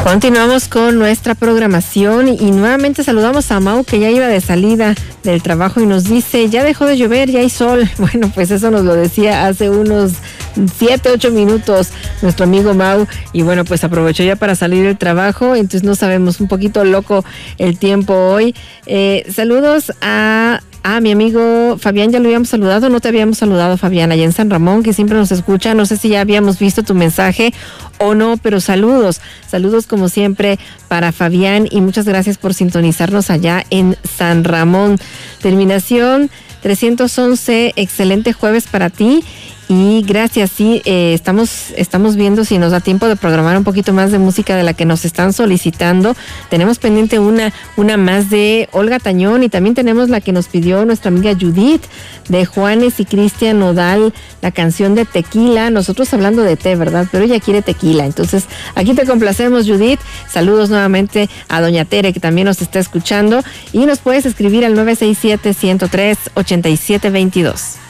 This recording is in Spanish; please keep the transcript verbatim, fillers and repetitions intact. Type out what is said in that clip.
Continuamos con nuestra programación y nuevamente saludamos a Mau, que ya iba de salida del trabajo y nos dice, ya dejó de llover, ya hay sol. Bueno, pues eso nos lo decía hace unos siete, ocho minutos nuestro amigo Mau, y bueno, pues aprovechó ya para salir del trabajo, entonces no sabemos, un poquito loco el tiempo hoy. Eh, saludos a... Ah, mi amigo Fabián, ya lo habíamos saludado, no te habíamos saludado, Fabián, allá en San Ramón, que siempre nos escucha. No sé si ya habíamos visto tu mensaje o no, pero saludos, saludos como siempre para Fabián y muchas gracias por sintonizarnos allá en San Ramón. Terminación trescientos once, excelente jueves para ti. Y gracias, sí, eh, estamos, estamos viendo si nos da tiempo de programar un poquito más de música de la que nos están solicitando. Tenemos pendiente una, una más de Olga Tañón y también tenemos la que nos pidió nuestra amiga Judith, de Juanes y Cristian Nodal, la canción de Tequila. Nosotros hablando de té, ¿verdad? Pero ella quiere tequila. Entonces, aquí te complacemos, Judith. Saludos nuevamente a doña Tere, que también nos está escuchando. Y nos puedes escribir al nueve seis siete, uno cero tres, ocho siete dos dos.